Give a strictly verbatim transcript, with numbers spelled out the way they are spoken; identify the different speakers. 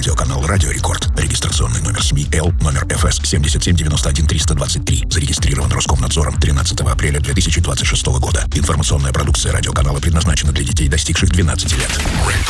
Speaker 1: Радиоканал «Радио Рекорд». Регистрационный номер СМИ Л, номер эф эс семь семь девять один три два три. Зарегистрирован Роскомнадзором тринадцатого апреля две тысячи двадцать шестого года. Информационная продукция радиоканала предназначена для детей, достигших двенадцати лет.